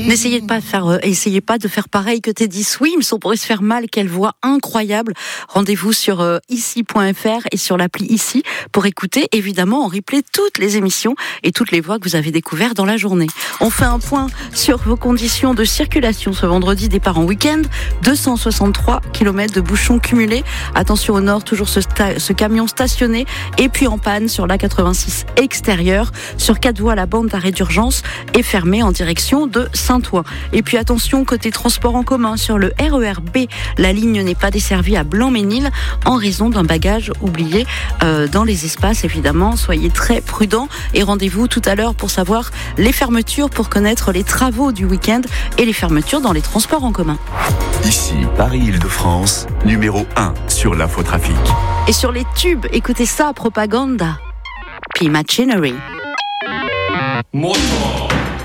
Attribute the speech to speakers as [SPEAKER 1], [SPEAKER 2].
[SPEAKER 1] Essayez pas de faire pareil que Teddy Swims, on pourrait se faire mal, quelle voix incroyable. Rendez-vous sur ici.fr et sur l'appli Ici pour écouter évidemment en replay toutes les émissions et toutes les voix que vous avez découvertes dans la journée. On fait un point sur vos conditions de circulation ce vendredi, départ en week-end, 263 km de bouchons cumulés. Attention au nord, toujours ce camion stationné et puis en panne sur l'A86 extérieure. Sur 4 voies, la bande d'arrêt d'urgence est fermée en direction de Saint-Ouen. Et puis attention, côté transport en commun, sur le RER B, la ligne n'est pas desservie à Blanc-Ménil en raison d'un bagage oublié dans les espaces, évidemment. Soyez très prudents et rendez-vous tout à l'heure pour savoir les fermetures, pour connaître les travaux du week-end et les fermetures dans les transports en commun.
[SPEAKER 2] Ici, Paris-Île-de-France, numéro 1 sur l'infotrafic.
[SPEAKER 1] Et sur les tubes, écoutez ça, Propaganda, puis Machinery.
[SPEAKER 3] Motor.